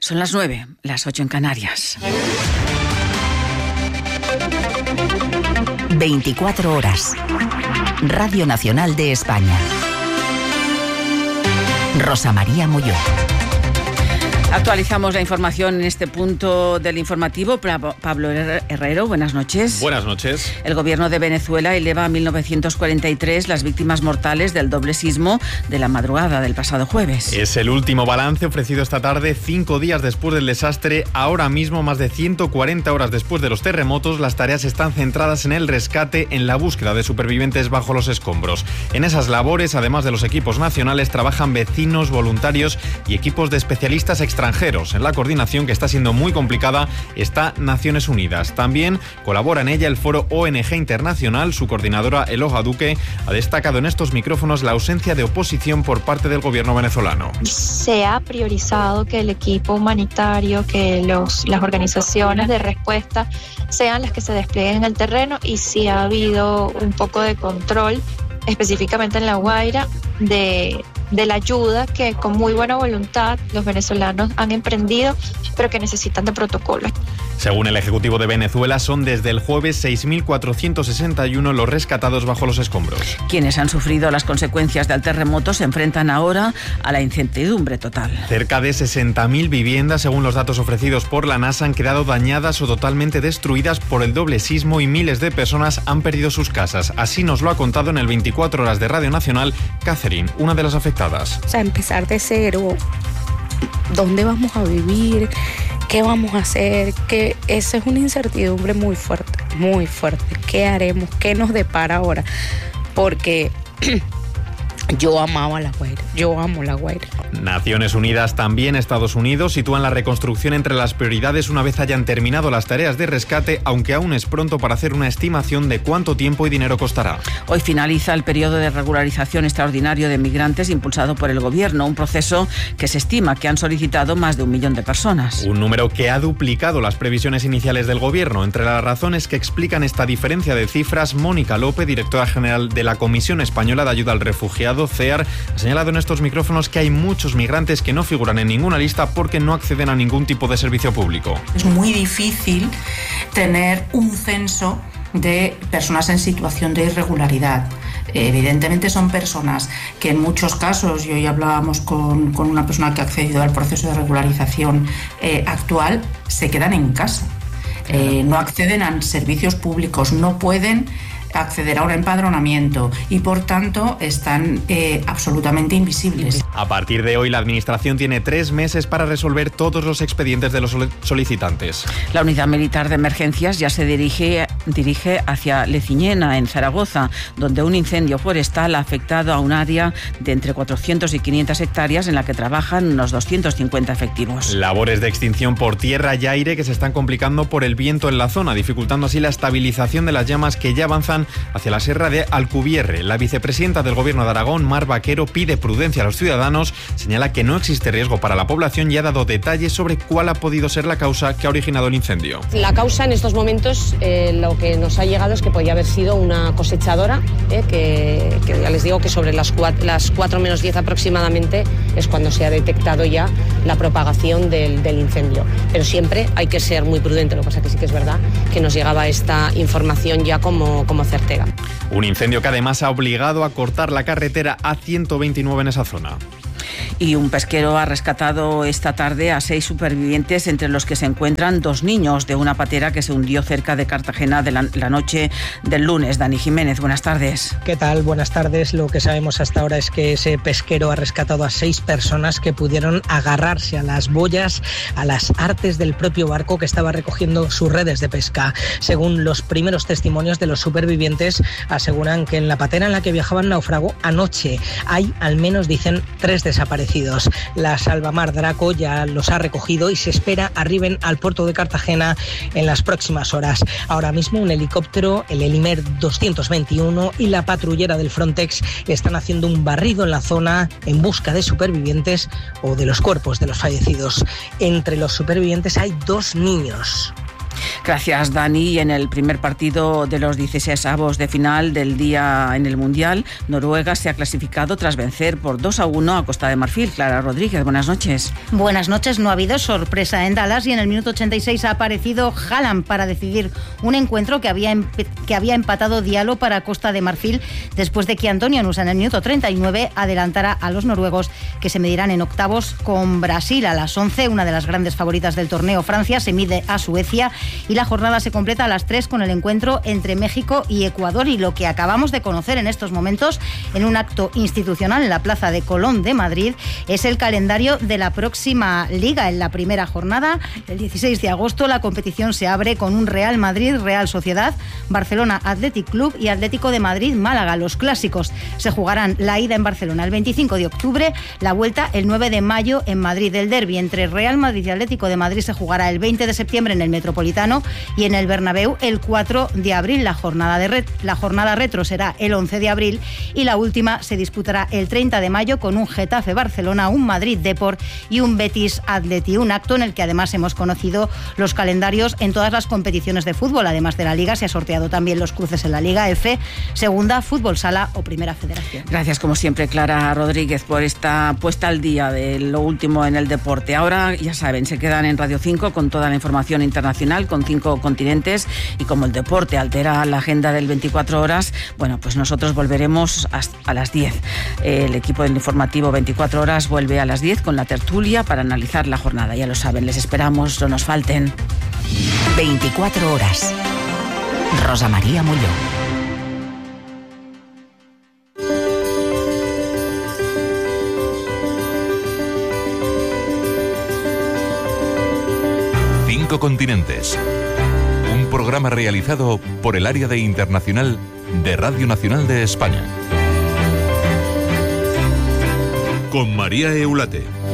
Son las 9, las 8 en Canarias. 24 horas. Radio Nacional de España. Rosa María Molló. Actualizamos la información en este punto del informativo. Pablo Herrero, buenas noches. Buenas noches. El gobierno de Venezuela eleva a 1943 las víctimas mortales del doble sismo de la madrugada del pasado jueves. Es el último balance ofrecido esta tarde, 5 días después del desastre. Ahora mismo, más de 140 horas después de los terremotos, las tareas están centradas en el rescate, en la búsqueda de supervivientes bajo los escombros. En esas labores, además de los equipos nacionales, trabajan vecinos, voluntarios y equipos de especialistas extranjeros. En la coordinación, que está siendo muy complicada, está Naciones Unidas. También colabora en ella el Foro ONG Internacional. Su coordinadora, Eloja Duque, ha destacado en estos micrófonos la ausencia de oposición por parte del gobierno venezolano. Se ha priorizado que el equipo humanitario, que las organizaciones de respuesta sean las que se desplieguen en el terreno, y sí ha habido un poco de control, específicamente en La Guaira, de la ayuda que con muy buena voluntad los venezolanos han emprendido, pero que necesitan de protocolos. Según el Ejecutivo de Venezuela, son desde el jueves 6.461 los rescatados bajo los escombros. Quienes han sufrido las consecuencias del terremoto se enfrentan ahora a la incertidumbre total. Cerca de 60.000 viviendas, según los datos ofrecidos por la NASA, han quedado dañadas o totalmente destruidas por el doble sismo, y miles de personas han perdido sus casas. Así nos lo ha contado en el 24 horas de Radio Nacional Catherine, una de las afectadas. O sea, empezar de cero. ¿Dónde vamos a vivir? ¿Qué vamos a hacer? Que esa es una incertidumbre muy fuerte, muy fuerte. ¿Qué haremos? ¿Qué nos depara ahora? Porque yo amaba La Guaira, yo amo La Guaira. Naciones Unidas, también Estados Unidos, sitúan la reconstrucción entre las prioridades una vez hayan terminado las tareas de rescate, aunque aún es pronto para hacer una estimación de cuánto tiempo y dinero costará. Hoy finaliza el periodo de regularización extraordinario de migrantes impulsado por el gobierno, un proceso que se estima que han solicitado más de 1 millón de personas. Un número que ha duplicado las previsiones iniciales del gobierno. Entre las razones que explican esta diferencia de cifras, Mónica López, directora general de la Comisión Española de Ayuda al Refugiado, CEAR, ha señalado en estos micrófonos que hay muchos migrantes que no figuran en ninguna lista porque no acceden a ningún tipo de servicio público. Es muy difícil tener un censo de personas en situación de irregularidad. Evidentemente son personas que en muchos casos, y hoy hablábamos con una persona que ha accedido al proceso de regularización actual, se quedan en casa. No acceden a servicios públicos, no pueden acceder a un empadronamiento y por tanto están absolutamente invisibles. A partir de hoy, la Administración tiene 3 meses para resolver todos los expedientes de los solicitantes. La Unidad Militar de Emergencias ya se dirige hacia Leciñena, en Zaragoza, donde un incendio forestal ha afectado a un área de entre 400 y 500 hectáreas en la que trabajan unos 250 efectivos. Labores de extinción por tierra y aire que se están complicando por el viento en la zona, dificultando así la estabilización de las llamas que ya avanzan hacia la Sierra de Alcubierre. La vicepresidenta del Gobierno de Aragón, Mar Vaquero, pide prudencia a los ciudadanos, señala que no existe riesgo para la población y ha dado detalles sobre cuál ha podido ser la causa que ha originado el incendio. La causa en estos momentos, lo que nos ha llegado es que podía haber sido una cosechadora, que ya les digo que sobre las 4 menos 10 aproximadamente es cuando se ha detectado ya la propagación del incendio. Pero siempre hay que ser muy prudente, lo que pasa que sí que es verdad que nos llegaba esta información ya como certera. Un incendio que además ha obligado a cortar la carretera A129 en esa zona. Y un pesquero ha rescatado esta tarde a 6 supervivientes, entre los que se encuentran 2 niños de una patera que se hundió cerca de Cartagena de la noche del lunes. Dani Jiménez, buenas tardes. ¿Qué tal? Buenas tardes. Lo que sabemos hasta ahora es que ese pesquero ha rescatado a 6 personas que pudieron agarrarse a las boyas, a las artes del propio barco que estaba recogiendo sus redes de pesca. Según los primeros testimonios de los supervivientes, aseguran que en la patera en la que viajaban naufragó anoche. Hay, al menos dicen, 3 desaparecidos. La Salvamar Draco ya los ha recogido y se espera arriben al puerto de Cartagena en las próximas horas. Ahora mismo un helicóptero, el Helimer 221 y la patrullera del Frontex están haciendo un barrido en la zona en busca de supervivientes o de los cuerpos de los fallecidos. Entre los supervivientes hay 2 niños. Gracias, Dani. En el primer partido de los 16avos de final del día en el Mundial, Noruega se ha clasificado tras vencer por 2-1 a Costa de Marfil. Clara Rodríguez, buenas noches. Buenas noches. No ha habido sorpresa en Dallas y en el minuto 86 ha aparecido Haaland para decidir un encuentro que había empatado Diallo para Costa de Marfil después de que Antonio Nusa en el minuto 39 adelantara a los noruegos, que se medirán en octavos con Brasil a las 11. Una de las grandes favoritas del torneo, Francia, se mide a Suecia y la jornada se completa a las 3 con el encuentro entre México y Ecuador. Y lo que acabamos de conocer en estos momentos en un acto institucional en la Plaza de Colón de Madrid es el calendario de la próxima liga. En la primera jornada, el 16 de agosto, la competición se abre con un Real Madrid, Real Sociedad, Barcelona Athletic Club y Atlético de Madrid, Málaga. Los clásicos se jugarán la ida en Barcelona el 25 de octubre, la vuelta el 9 de mayo en Madrid. El derbi entre Real Madrid y Atlético de Madrid se jugará el 20 de septiembre en el Metropolitano y en el Bernabéu el 4 de abril. La jornada retro será el 11 de abril y la última se disputará el 30 de mayo con un Getafe Barcelona, un Madrid Depor y un Betis Atleti. Un acto en el que además hemos conocido los calendarios en todas las competiciones de fútbol. Además de la Liga, se ha sorteado también los cruces en la Liga F, Segunda, Fútbol Sala o Primera Federación. Gracias, como siempre, Clara Rodríguez, por esta puesta al día de lo último en el deporte. Ahora, ya saben, se quedan en Radio 5 con toda la información internacional, con 5 continentes, y como el deporte altera la agenda del 24 horas, bueno, pues nosotros volveremos a las 10. El equipo del informativo 24 horas vuelve a las 10 con la tertulia para analizar la jornada. Ya lo saben, les esperamos, no nos falten. 24 horas. Rosa María Molló. Cinco continentes. Un programa realizado por el Área de Internacional de Radio Nacional de España. Con María Eulate.